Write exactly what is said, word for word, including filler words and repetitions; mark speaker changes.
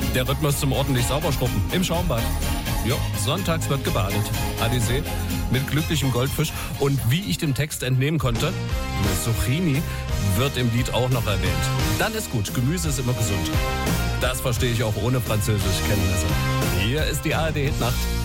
Speaker 1: Der Rhythmus zum ordentlich sauberschrubben im Schaumbad. Ja, sonntags wird gebadet. Alizé mit glücklichem Goldfisch. Und wie ich dem Text entnehmen konnte, eine Zucchini wird im Lied auch noch erwähnt. Dann ist gut, Gemüse ist immer gesund. Das verstehe ich auch ohne französisch Kenntnisse. Hier ist die A R D Hitnacht.